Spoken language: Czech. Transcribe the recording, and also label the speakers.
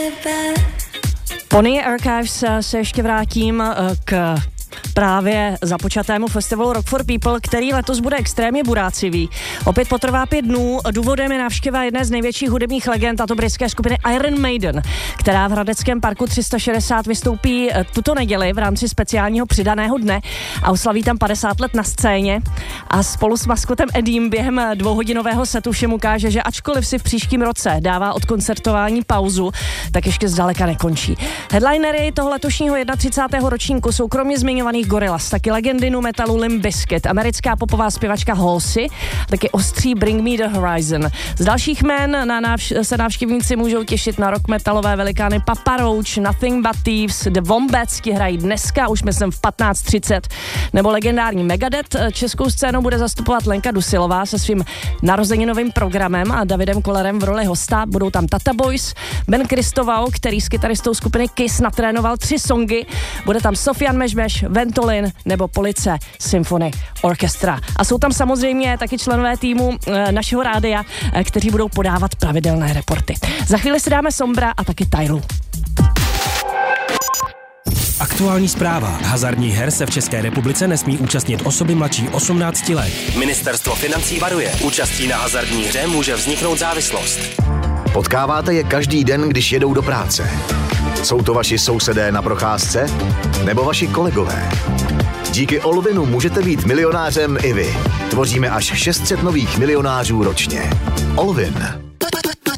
Speaker 1: Pony Archives se ještě vrátím k právě započatému festivalu Rock for People, který letos bude extrémně burácivý. Opět potrvá 5 dnů. Důvodem je návštěva jedné z největších hudebních legend, a to britské skupiny Iron Maiden, která v Hradeckém parku 360 vystoupí tuto neděli v rámci speciálního přidaného dne a oslaví tam 50 let na scéně. A spolu s maskotem Eddiem během 2hodinového setu všem ukáže, že ačkoliv si v příštím roce dává od koncertování pauzu, tak ještě zdaleka nekončí. Headlinery toho letošního 31. ročníku jsou kromě zmiňovaných Gorillaz taky legendy nu metalu Limp Bizkit, americká popová zpěvačka Halsey, taky ostří Bring Me the Horizon. Z dalších jmén se návštěvníci můžou těšit na rock metalové velikány Papa Roach, Nothing But Thieves, The Wombats, ti hrají dneska, už myslím v 15:30, nebo legendární Megadeth. Českou scénu bude zastupovat Lenka Dusilová se svým narozeninovým programem a Davidem Kollerem v roli hosta. Budou tam Tata Boys, Ben Kristoval, který s kytaristou skupiny Kiss natrénoval 3 songy, bude tam Sofian Mežmeš, Ventolin nebo Police Symphony Orchestra. A jsou tam samozřejmě taky členové týmu našeho rádia, kteří budou podávat pravidelné reporty. Za chvíli si dáme Sombra a taky Tylu.
Speaker 2: Aktuální zpráva. Hazardních her se v České republice nesmí účastnit osoby mladší 18 let.
Speaker 3: Ministerstvo financí varuje. Účastí na hazardní hře může vzniknout závislost.
Speaker 4: Potkáváte je každý den, když jedou do práce. Jsou to vaši sousedé na procházce? Nebo vaši kolegové? Díky Allwinu můžete být milionářem i vy. Tvoříme až 600 nových milionářů ročně. Allwin.